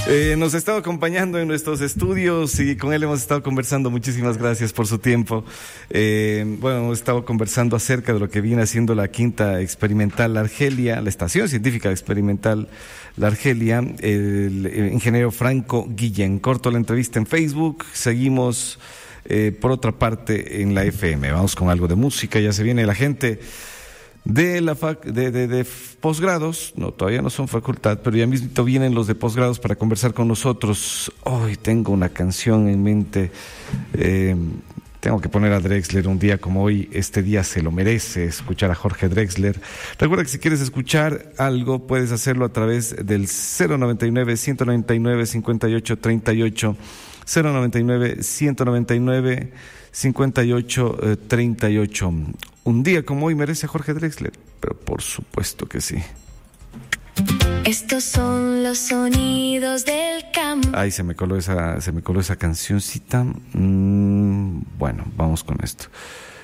Nos ha estado acompañando en nuestros estudios y con él hemos estado conversando. Muchísimas gracias por su tiempo. Hemos estado conversando acerca de lo que viene haciendo la Quinta Experimental La Argelia, la Estación Científica Experimental La Argelia, el ingeniero Franco Guillén. Corto la entrevista en Facebook, seguimos por otra parte en la FM. Vamos con algo de música, ya se viene la gente de la de posgrados. No, todavía no son facultad, pero ya mismo vienen los de posgrados para conversar con nosotros. Hoy tengo una canción en mente. Tengo que poner a Drexler un día como hoy. Este día se lo merece, escuchar a Jorge Drexler. Recuerda que si quieres escuchar algo, puedes hacerlo a través del 099-199-5838, 099-199-5838. Un día como hoy merece a Jorge Drexler, pero por supuesto que sí. Estos son los sonidos del campo. Ay, se me coló esa cancioncita. Bueno, vamos con esto.